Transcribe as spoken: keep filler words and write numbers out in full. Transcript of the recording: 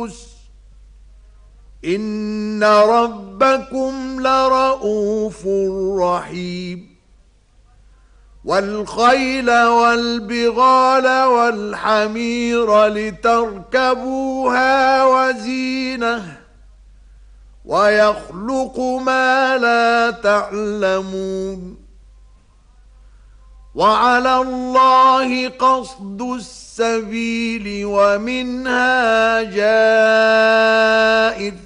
القدس إن ربكم لرءوف رحيم والخيل والبغال والحمير لتركبوها وزينة ويخلق ما لا تعلمون وعلى الله قصد السبيل ومنها جائر